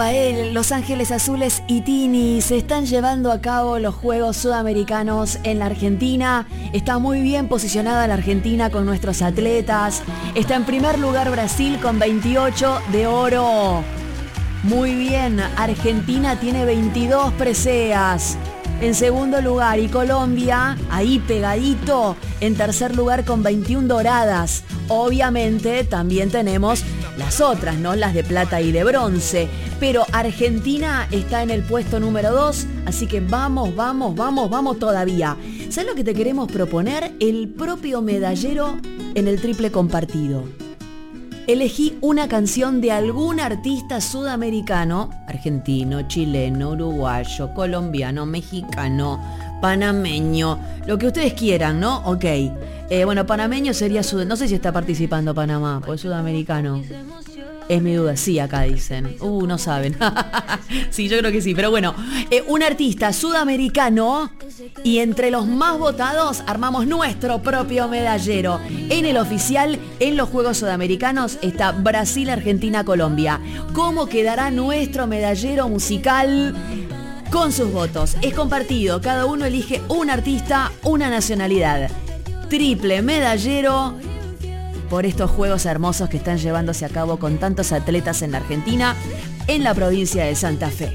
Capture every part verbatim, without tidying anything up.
Él, Los Ángeles Azules y Tini se están llevando a cabo los Juegos Sudamericanos en la Argentina. Está muy bien posicionada la Argentina con nuestros atletas. Está en primer lugar Brasil con veintiocho de oro. Muy bien, Argentina tiene veintidós preseas. En segundo lugar, y Colombia, ahí pegadito, en tercer lugar con veintiuna doradas. Obviamente también tenemos las otras, ¿no? Las de plata y de bronce. Pero Argentina está en el puesto número dos, así que vamos, vamos, vamos, vamos todavía. ¿Sabes lo que te queremos proponer? El propio medallero en el triple compartido. Elegí una canción de algún artista sudamericano, argentino, chileno, uruguayo, colombiano, mexicano, panameño, lo que ustedes quieran, ¿no? Ok. Eh, bueno, panameño sería sud... No sé si está participando Panamá, pues sudamericano. Es mi duda, sí, acá dicen. Uh, no saben. Sí, yo creo que sí, pero bueno. Eh, un artista sudamericano y entre los más votados armamos nuestro propio medallero. En el oficial, en los Juegos Sudamericanos, está Brasil, Argentina, Colombia. ¿Cómo quedará nuestro medallero musical? Con sus votos. Es compartido, cada uno elige un artista, una nacionalidad. Triple medallero por estos juegos hermosos que están llevándose a cabo con tantos atletas en la Argentina, en la provincia de Santa Fe.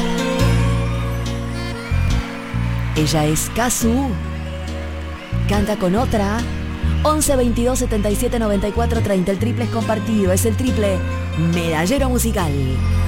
Ella es Cazzu, canta con otra. Once veintidós setenta y siete noventa y cuatro treinta. El triple es compartido, es el triple medallero musical.